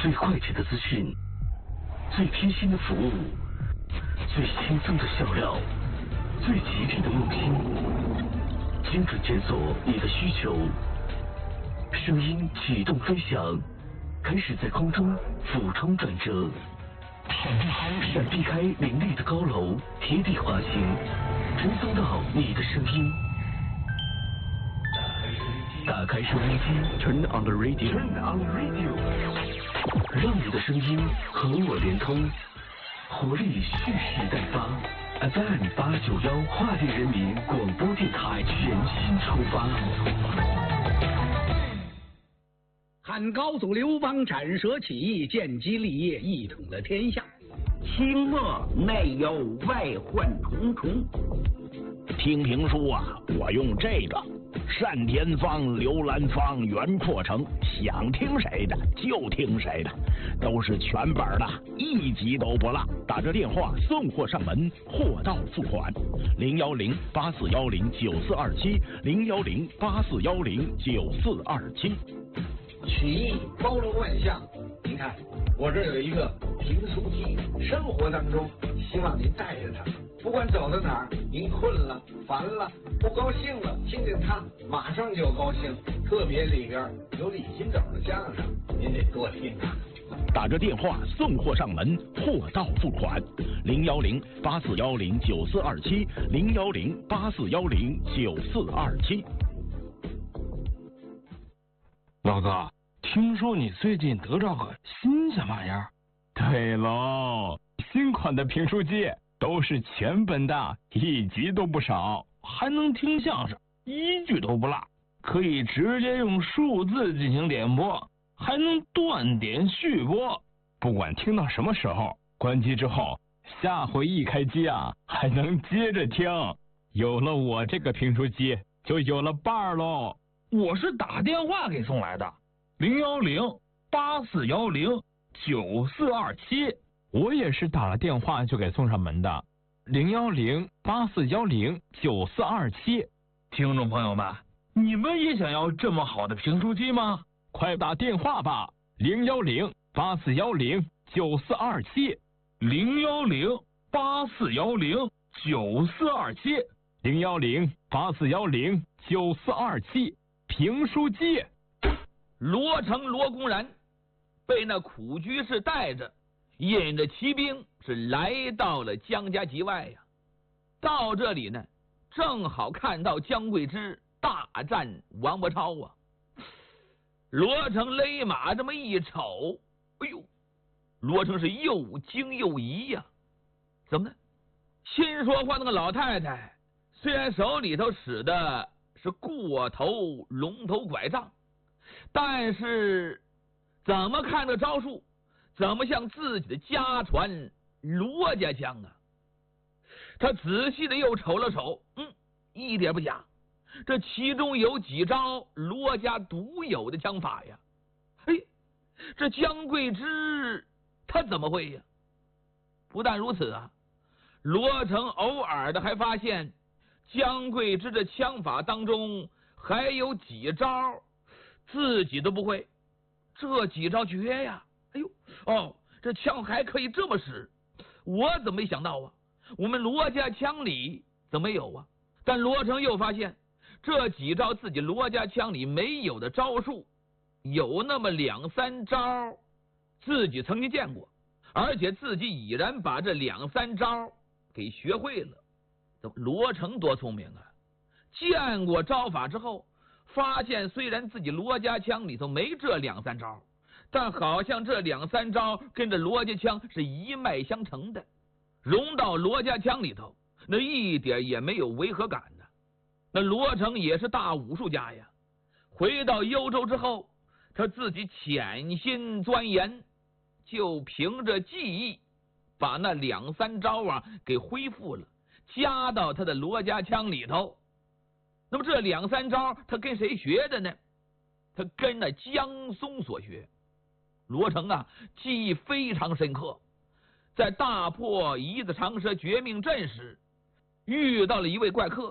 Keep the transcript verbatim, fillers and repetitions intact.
最快捷的资讯，最贴心的服务，最轻松的笑料，最吉利的用心，精准检索你的需求。声音启动飞翔，开始在空中俯冲转折，闪避开林立的高楼，贴地滑行，追踪到你的声音。打开收音机 ，Turn on the radio，Turn on the radio， 让你的声音和我连通，活力蓄势待发。F M 八九幺华电人民广播电台全新出发。 汉高祖刘邦斩蛇起义，建基立业，一统了天下。 清末内忧外患重重。听评书啊，我用这个单田芳、刘兰芳、袁阔成，想听谁的就听谁的，都是全本的，一集都不落。打这电话送货上门，货到付款。零幺零八四幺零九四二七，零幺零八四幺零九四二七。 曲艺包罗万象，您看我这有一个评书机，生活当中希望您带着它，不管走到哪儿，您困了、烦了、不高兴了，听听它，马上就高兴。特别里边有李金斗的相声，您得多听啊。 打着电话送货上门，货到付款。零幺零八四幺零九四二七，零幺零八四幺零九四二七。 老哥，听说你最近得着个新鲜玩意儿？ 对喽，新款的评书机都是全本的，一集都不少， 还能听相声，一句都不落，可以直接用数字进行点播，还能断点续播。 不管听到什么时候，关机之后，下回一开机啊，还能接着听。有了我这个评书机，就有了伴儿喽。 我是打电话给送来的，零幺零八四幺零九四二七。 我也是打了电话就给送上门的，零幺零八四幺零九四二七。 听众朋友们，你们也想要这么好的评书机吗？ 快打电话吧，零幺零八四幺零九四二七， 零幺零八四幺零九四二七， 零幺零八四幺零九四二七。评书机。 罗成罗公然被那苦居士带着，引着骑兵是来到了江家集外呀。到这里呢，正好看到姜桂枝大战王伯超啊。罗成勒马这么一瞅，哎呦，罗成是又惊又疑呀。怎么呢？心说话那个老太太虽然手里头使的是过头龙头拐杖，但是怎么看这招数，怎么像自己的家传罗家枪啊？他仔细的又瞅了瞅，嗯，一点不假，这其中有几招罗家独有的枪法呀。嘿，这姜桂枝他怎么会呀？不但如此啊，罗成偶尔的还发现姜桂枝的枪法当中还有几招自己都不会，这几招绝呀！哎呦，哦，这枪还可以这么使，我怎么没想到啊？我们罗家枪里怎么没有啊？但罗成又发现这几招自己罗家枪里没有的招数，有那么两三招自己曾经见过，而且自己已然把这两三招给学会了。罗成多聪明啊！见过招法之后，发现虽然自己罗家枪里头没这两三招，但好像这两三招跟着罗家枪是一脉相承的，融到罗家枪里头，那一点也没有违和感呢。那罗成也是大武术家呀，回到幽州之后，他自己潜心钻研，就凭着技艺把那两三招啊给恢复了，加到他的罗家枪里头。那么这两三招他跟谁学的呢？他跟那江松所学。罗成啊记忆非常深刻，在大破一字长蛇绝命阵时遇到了一位怪客，